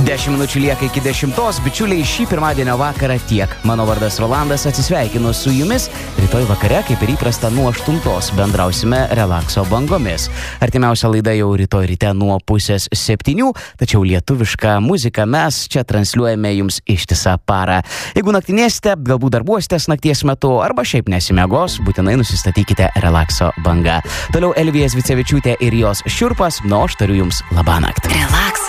10 minučių lieka iki 10. Bičiuliai, šį pirmadienio vakarą tiek. Mano vardas Rolandas, atsisveikinu su jumis. Rytoj vakare, kaip ir įprasta, nuo 8 bendrausime relakso bangomis. Artimiausia laida jau rytoj ryte nuo 6:30, tačiau lietuvišką muziką mes čia transliuojame jums ištisą parą. Jeigu naktinėsite, galbūt darbuositės nakties metu arba šiaip nesimiegos, būtinai nusistatykite relakso bangą. Toliau Elvija Zvicevičiūtė ir jos šiurpas, o aš tariu jums labanakt. Relaks